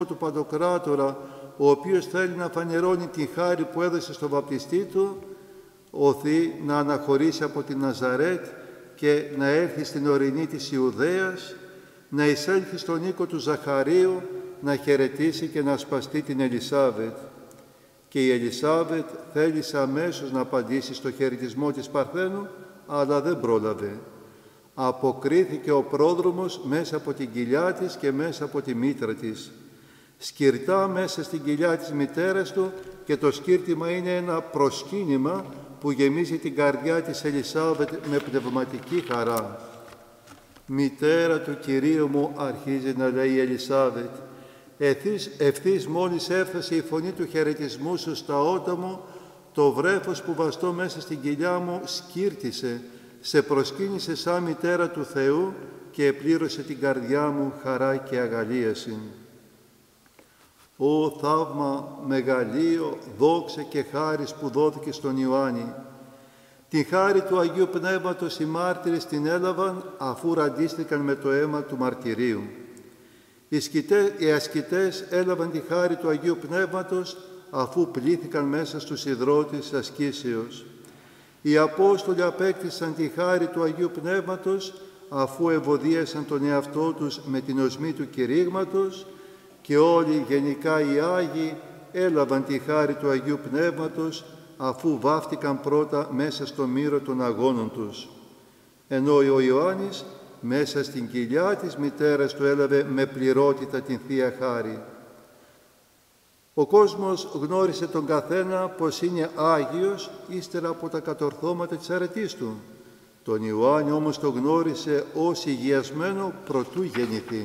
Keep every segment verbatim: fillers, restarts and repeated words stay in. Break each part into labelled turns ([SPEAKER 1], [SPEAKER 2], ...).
[SPEAKER 1] του Παντοκράτορα, ο οποίος θέλει να φανερώνει τη χάρη που έδωσε στο βαπτιστή του, οθεί να αναχωρήσει από την Ναζαρέτ και να έρθει στην ορεινή της Ιουδαίας, να εισέλθει στον οίκο του Ζαχαρίου, να χαιρετήσει και να ασπαστεί την Ελισάβετ. Και η Ελισάβετ θέλησε αμέσως να απαντήσει στο χαιρετισμό της Παρθένου, αλλά δεν πρόλαβε. Αποκρίθηκε ο πρόδρομος μέσα από την κοιλιά της και μέσα από τη μήτρα της. Σκυρτά μέσα στην κοιλιά της μητέρας του, και το σκύρτημα είναι ένα προσκύνημα που γεμίζει την καρδιά της Ελισάβετ με πνευματική χαρά. «Μητέρα του Κυρίου μου», αρχίζει να λέει η Ελισάβετ, ευθύς, ευθύς μόλις έφτασε η φωνή του χαιρετισμού σου στα ότα μου, το βρέφος που βαστώ μέσα στην κοιλιά μου σκύρτησε, σε προσκύνησε σαν μητέρα του Θεού και επλήρωσε την καρδιά μου χαρά και αγαλίαση. Ω θαύμα, μεγαλείο, δόξα και χάρις που δόθηκε στον Ιωάννη. Την χάρη του Αγίου Πνεύματος οι μάρτυρες την έλαβαν αφού ραντίστηκαν με το αίμα του μαρτυρίου. Οι, σκητές, οι ασκητές έλαβαν τη χάρη του Αγίου Πνεύματος αφού πλήθηκαν μέσα στους ιδρώτες ασκήσεως. Οι Απόστολοι απέκτησαν τη χάρη του Αγίου Πνεύματος αφού ευωδίασαν τον εαυτό τους με την οσμή του κηρύγματος, και όλοι γενικά οι Άγιοι έλαβαν τη χάρη του Αγίου Πνεύματος αφού βάφτηκαν πρώτα μέσα στο μύρο των αγώνων τους. Ενώ ο Ιωάννης μέσα στην κοιλιά της μητέρας του έλαβε με πληρότητα την Θεία Χάρη. Ο κόσμος γνώρισε τον καθένα πως είναι Άγιος ύστερα από τα κατορθώματα της αρετής του. Τον Ιωάννη όμως το γνώρισε ως υγιασμένο προτού γεννηθεί.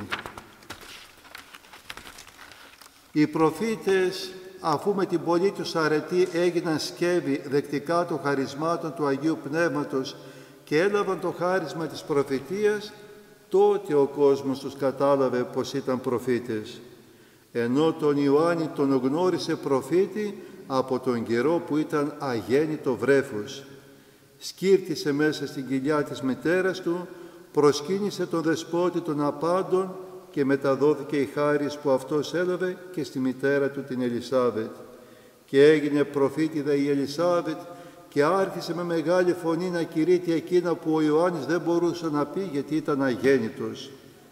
[SPEAKER 1] Οι προφήτες, αφού με την πολλή τους αρετή έγιναν σκεύη δεκτικά των χαρισμάτων του Αγίου Πνεύματος και έλαβαν το χάρισμα της προφητείας, τότε ο κόσμος τους κατάλαβε πως ήταν προφήτες. Ενώ τον Ιωάννη τον γνώρισε προφήτη από τον καιρό που ήταν αγέννητο βρέφος. Σκύρτησε μέσα στην κοιλιά της μητέρας του, προσκύνησε τον δεσπότη των απάντων και μεταδόθηκε η χάρις που αυτός έλαβε και στη μητέρα του την Ελισάβετ. Και έγινε προφήτηδα η Ελισάβετ και άρχισε με μεγάλη φωνή να κηρύττει εκείνα που ο Ιωάννης δεν μπορούσε να πει γιατί ήταν αγέννητος.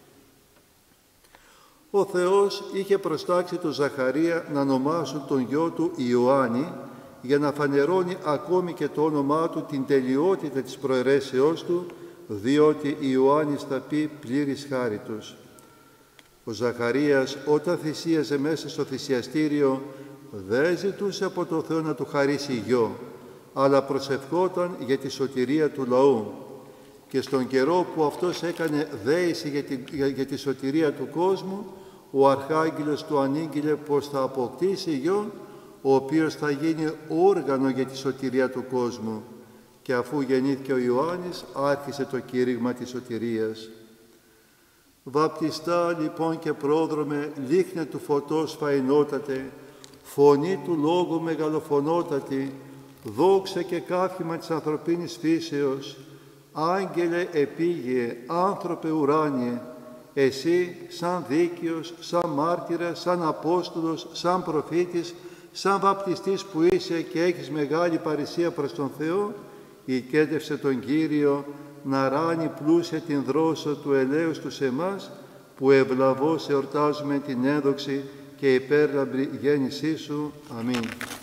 [SPEAKER 1] Ο Θεός είχε προστάξει τον Ζαχαρία να ονομάσουν τον γιο του Ιωάννη για να φανερώνει ακόμη και το όνομά του την τελειότητα της προαιρέσεώς του, διότι Ιωάννης θα πει πλήρης χάριτος. Ο Ζαχαρίας όταν θυσίαζε μέσα στο θυσιαστήριο δεν ζητούσε από το Θεό να του χαρίσει γιο, αλλά προσευχόταν για τη σωτηρία του λαού. Και στον καιρό που αυτός έκανε δέηση για τη, για, για τη σωτηρία του κόσμου, ο Αρχάγγελος του ανήγγειλε πως θα αποκτήσει γιο, ο οποίος θα γίνει όργανο για τη σωτηρία του κόσμου. Και αφού γεννήθηκε ο Ιωάννης, άρχισε το κήρυγμα της σωτηρίας. Βαπτιστά λοιπόν και πρόδρομε, λίχνε του φωτός φαϊνότατε, φωνή του λόγου μεγαλοφωνότατη, δόξα και καύχημα της ανθρωπίνης φύσεως, άγγελε επίγειε, άνθρωπε ουράνιε, εσύ σαν δίκαιος, σαν μάρτυρας, σαν Απόστολος, σαν προφήτης, σαν βαπτιστής που είσαι και έχεις μεγάλη παρησία προς τον Θεό, οικέτευσε τον Κύριο να ράνει πλούσια την δρόσο του ελέους του σε εμάς, που ευλαβώς εορτάζουμε την έδοξη και υπέρλαμπρη γέννησή σου. Αμήν.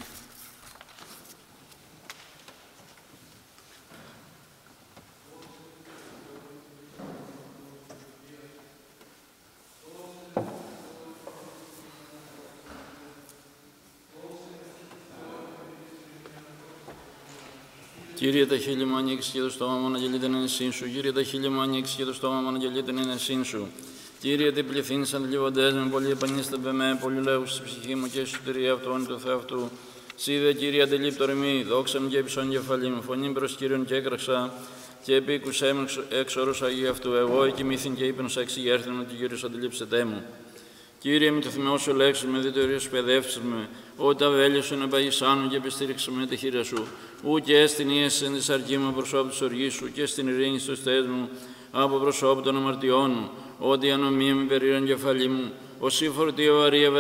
[SPEAKER 2] Κύριε, τα χείλη μου ανοίξει και το στόμα μου αναγγελείται εν εσύν σου. Κύριε, τα χείλη μου ανοίξει και το στόμα μου αναγγελείται εν εσύν σου. Κύριε, τι πληθύνσαν λιβοντές με πολύ επανίστευε με, πολύ λέγους στη ψυχή μου και σωτηρία αυτών του Θεαυτού. Σίδε, Κύριε, αντελείπτωρ μη, δόξα μου και επισόν κεφαλή μου, φωνή προς Κύριον και έκραξα, και επίκουσέ μου εξ όρους Αγίου αυτού. Εγώ εκοιμήθην και ύπνος εξηγέρθην ότι Κύριος αντιλείψετε μου. Κύριε, με το θυμό σου λέξου με διτορία σου παιδεύσεις με, ό τα βέλη σου να παγισάνουν και επιστήριξε με τη χείρα σου. Ού και στην ίεση εν της αρκή μου προσώπου της οργής σου και στην ειρήνη στους θες μου από προσώπου των αμαρτιών μου, ότι η ανομία με περίραν κεφαλή μου, ως η φορτία βαρία